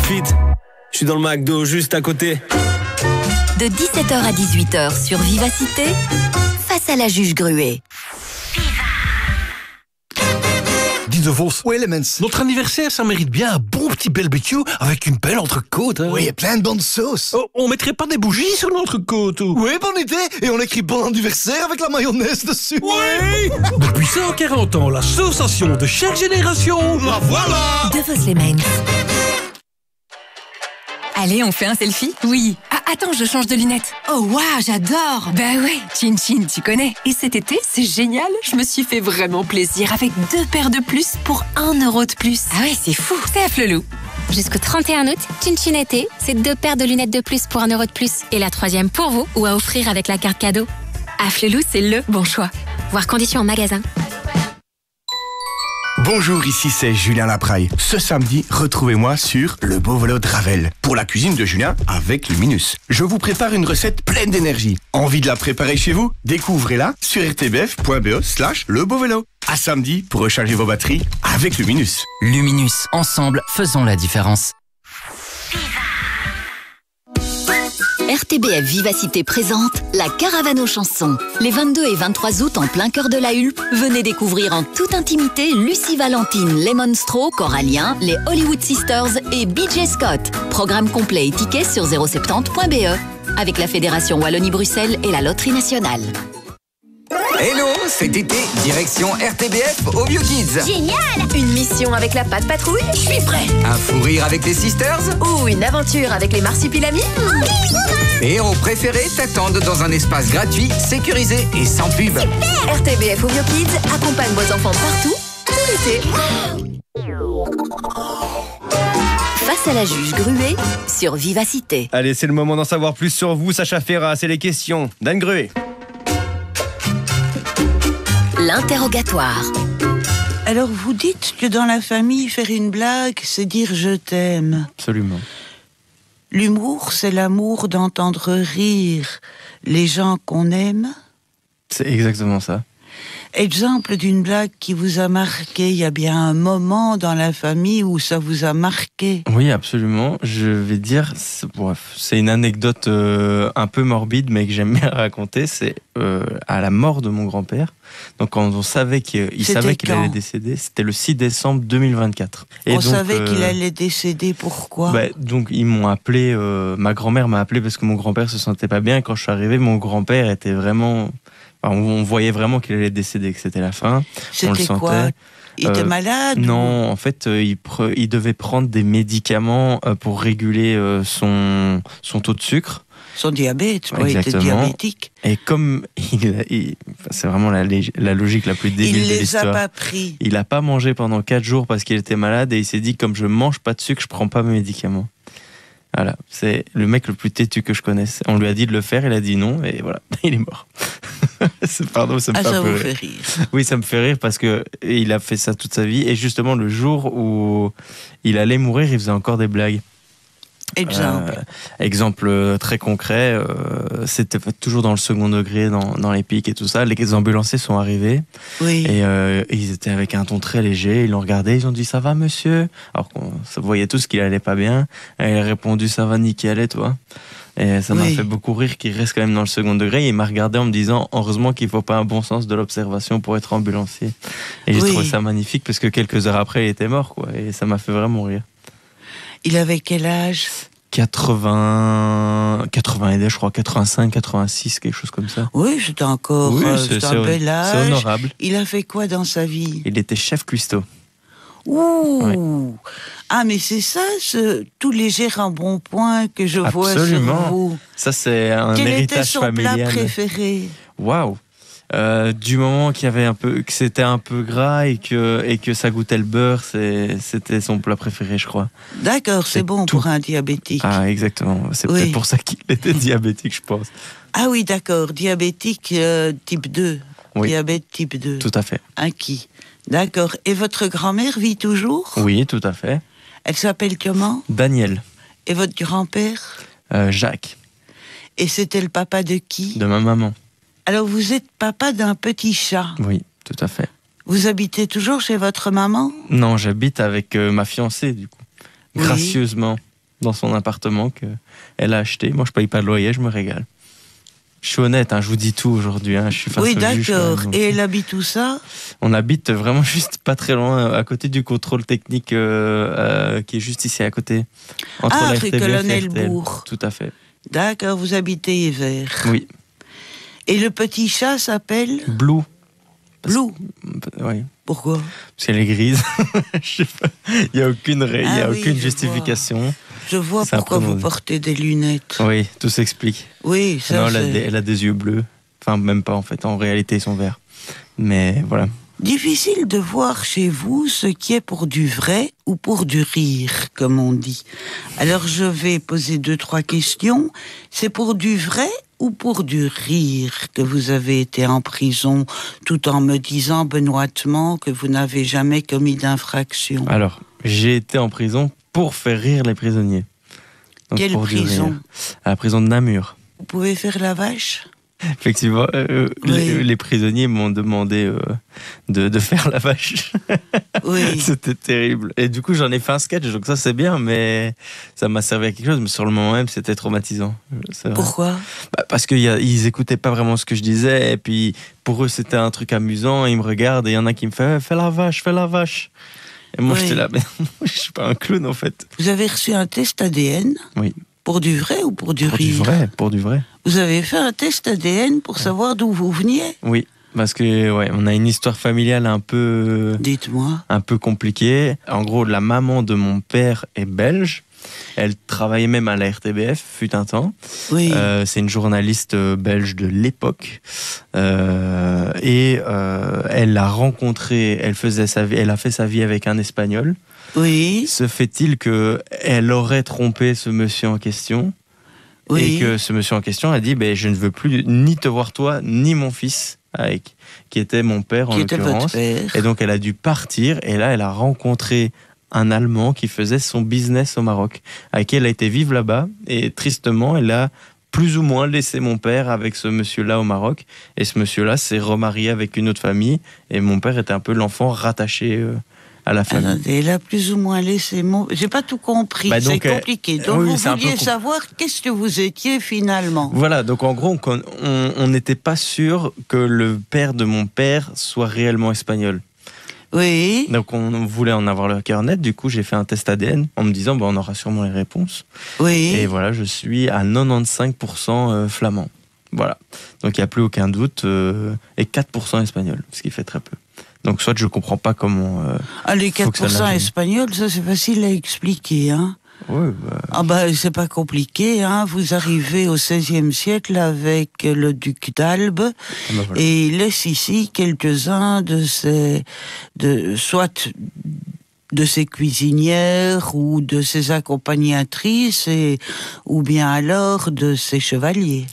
profite. Je suis dans le McDo juste à côté. De 17h à 18h sur Vivacité, face à la juge Gruet. Dis de Vos. Oui, Elements. Notre anniversaire, ça mérite bien un bon petit barbecue avec une belle entrecôte. Hein. Oui, et plein de bonnes sauces. Oh, on mettrait pas des bougies sur l'entrecôte ou... Oui, bonne idée. Et on écrit bon anniversaire avec la mayonnaise dessus. Oui. Depuis 140 ans, l'association de chaque génération. La voilà. De Vos Elements. Allez, on fait un selfie? Oui. Ah, attends, je change de lunettes. Oh, waouh, j'adore. Bah ouais, Chin Chin, tu connais. Et cet été, c'est génial. Je me suis fait vraiment plaisir avec 2 paires de plus pour 1 euro de plus. Ah ouais, c'est fou. C'est à Flelou. Jusqu'au 31 août, Chin Chin été, c'est 2 paires de lunettes de plus pour 1 euro de plus. Et la 3e pour vous ou à offrir avec la carte cadeau. À Flelou, c'est le bon choix. Voir conditions en magasin. Bonjour, ici c'est Julien Lapraille. Ce samedi, retrouvez-moi sur Le Beau Vélo de Ravel pour la cuisine de Julien avec Luminus. Je vous prépare une recette pleine d'énergie. Envie de la préparer chez vous? Découvrez-la sur rtbf.be/lebeauvélo. À samedi pour recharger vos batteries avec Luminus. Luminus, ensemble, faisons la différence. RTBF Vivacité présente la Caravane aux chansons. Les 22 et 23 août en plein cœur de la Hulpe, venez découvrir en toute intimité Lucie Valentine, les Monstro, Corallien, les Hollywood Sisters et BJ Scott. Programme complet et tickets sur 070.be avec la Fédération Wallonie-Bruxelles et la Loterie Nationale. Hello, cet été, direction RTBF au BioKids. Génial! Une mission avec la Patte Patrouille? Je suis prêt! Un fou rire avec les Sisters? Ou une aventure avec les Marsupilamis? Les héros préférés t'attendent dans un espace gratuit, sécurisé et sans pub. Super! RTBF au BioKids accompagne vos enfants partout, tout l'été. Face à la juge Gruet sur Vivacité. Allez, c'est le moment d'en savoir plus sur vous, Sacha Ferrat. C'est les questions d'Anne Gruet. L'interrogatoire. Alors vous dites que dans la famille, faire une blague, c'est dire je t'aime. Absolument. L'humour, c'est l'amour d'entendre rire les gens qu'on aime. C'est exactement ça. Exemple d'une blague qui vous a marqué, il y a bien un moment dans la famille où ça vous a marqué. Oui, absolument. Je vais dire, c'est une anecdote un peu morbide, mais que j'aime bien raconter. C'est à la mort de mon grand-père. Donc quand on savait qu'il allait décéder, c'était le 6 décembre 2024. Et on savait qu'il allait décéder, pourquoi? Donc ils m'ont appelé, ma grand-mère m'a appelé parce que mon grand-père se sentait pas bien. Quand je suis arrivé, mon grand-père était vraiment... on voyait vraiment qu'il allait décéder, que c'était la fin. C'était quoi? Il était malade? Non, en fait, il devait prendre des médicaments pour réguler son taux de sucre. Son diabète, il était diabétique. Et comme c'est vraiment la logique la plus débile de l'histoire. Il les a pas pris. Il a pas mangé pendant 4 jours parce qu'il était malade et il s'est dit, comme je mange pas de sucre, je prends pas mes médicaments. Voilà, c'est le mec le plus têtu que je connaisse. On lui a dit de le faire, il a dit non, et voilà, il est mort. Pardon, ça me fait un peu rire. Oui, ça me fait rire parce que il a fait ça toute sa vie, et justement le jour où il allait mourir, il faisait encore des blagues. Exemple très concret, c'était toujours dans le second degré, dans les pics et tout ça. Les ambulanciers sont arrivés, et ils étaient avec un ton très léger. Ils l'ont regardé, ils ont dit ça va monsieur, alors qu'on voyait tous qu'il allait pas bien. Et il a répondu ça va nickel et toi. Et ça m'a fait beaucoup rire qu'il reste quand même dans le second degré. Et il m'a regardé en me disant heureusement qu'il faut pas un bon sens de l'observation pour être ambulancier. Et j'ai trouvé ça magnifique parce que quelques heures après il était mort, quoi. Et ça m'a fait vraiment rire. Il avait quel âge? 80 je crois, 85, 86, quelque chose comme ça. Oui, c'était encore c'est un bel âge. C'est honorable. Il a fait quoi dans sa vie? Il était chef cuistot. Ouh. Oui. Ah, mais c'est ça, tous les gérants bon point que je vois sur vous. Ça, c'est un héritage familial. Quel était son plat préféré? Waouh. Du moment que c'était un peu gras et que ça goûtait le beurre, c'était son plat préféré, je crois. D'accord, c'est bon pour un diabétique. Ah, exactement. C'est peut-être pour ça qu'il était diabétique, je pense. Ah oui, d'accord. Diabétique type 2. Oui. Diabète type 2. Tout à fait. Acquis. D'accord. Et votre grand-mère vit toujours? Oui, tout à fait. Elle s'appelle comment? Daniel. Et votre grand-père? Jacques. Et c'était le papa de qui? De ma maman. Alors vous êtes papa d'un petit chat? Oui, tout à fait. Vous habitez toujours chez votre maman? Non, j'habite avec ma fiancée, du coup. Gracieusement. dans son appartement qu'elle a acheté. Moi, je paye pas de loyer, je me régale. Je suis honnête, je vous dis tout aujourd'hui. Je suis face oui, au juge. d'accord. Et elle habite où ça? On habite vraiment juste pas très loin, à côté du contrôle technique qui est juste ici à côté. Entre la RTBF et Colonel-Bourg. Tout à fait. D'accord, vous habitez Evere. Oui. Et le petit chat s'appelle Blue. Blue. Oui. Pourquoi? Parce qu'elle est grise. Je sais pas. Il n'y a aucune justification. Je vois pourquoi vous portez des lunettes. Oui, tout s'explique. Oui, ça elle a des yeux bleus. Enfin, même pas en fait. En réalité, ils sont verts. Mais voilà. Difficile de voir chez vous ce qui est pour du vrai ou pour du rire, comme on dit. Alors je vais poser 2-3 questions. C'est pour du vrai ou pour du rire que vous avez été en prison, tout en me disant benoîtement que vous n'avez jamais commis d'infraction? Alors, j'ai été en prison pour faire rire les prisonniers. Donc, quelle prison? À la prison de Namur. Vous pouvez faire la vache? Effectivement, les prisonniers m'ont demandé de faire la vache. Oui. C'était terrible. Et du coup, j'en ai fait un sketch, donc ça c'est bien, mais ça m'a servi à quelque chose. Mais sur le moment même, c'était traumatisant. Pourquoi? Parce qu'ils écoutaient pas vraiment ce que je disais, et puis pour eux c'était un truc amusant. Ils me regardent et il y en a qui me font fais la vache, fais la vache. Et moi j'étais là, mais je suis pas un clown en fait. Vous avez reçu un test ADN? Oui. Pour du vrai ou pour du rire? Pour du vrai. Vous avez fait un test ADN pour savoir d'où vous veniez? Oui, parce que on a une histoire familiale un peu... Dites-moi. Un peu compliquée. En gros, la maman de mon père est belge. Elle travaillait même à la RTBF, fut un temps. Oui. C'est une journaliste belge de l'époque. Et elle l'a rencontré, elle a fait sa vie avec un Espagnol. Oui. Se fait-il qu'elle aurait trompé ce monsieur en question? Oui. Et que ce monsieur en question a dit je ne veux plus ni te voir toi, ni mon fils, qui était mon père en l'occurrence. Et donc elle a dû partir, et là elle a rencontré un Allemand qui faisait son business au Maroc, avec qui elle a été vivre là-bas, et tristement elle a plus ou moins laissé mon père avec ce monsieur-là au Maroc, et ce monsieur-là s'est remarié avec une autre famille, et mon père était un peu l'enfant rattaché à la famille. Attendez, elle a plus ou moins laissé mon... J'ai pas tout compris, c'est compliqué. Donc vous vouliez savoir qu'est-ce que vous étiez finalement. Voilà, donc en gros, on n'était pas sûr que le père de mon père soit réellement espagnol. Oui. Donc on voulait en avoir le cœur net, du coup j'ai fait un test ADN en me disant on aura sûrement les réponses. Oui. Et voilà, je suis à 95% flamand. Voilà. Donc il n'y a plus aucun doute, et 4% espagnol, ce qui fait très peu. Donc soit je comprends pas comment... les 4% espagnols, ça c'est facile à expliquer, hein. Oui, c'est pas compliqué, hein. Vous arrivez au XVIe siècle avec le duc d'Albe, voilà. Et il laisse ici quelques-uns soit de ses cuisinières ou de ses accompagnatrices, ou bien alors de ses chevaliers.